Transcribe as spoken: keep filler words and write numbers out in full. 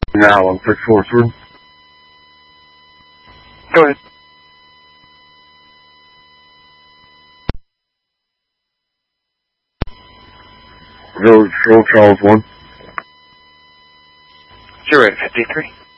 Now on six four three. Go ahead. Village Show, Charles one. Zero eight fifty-three.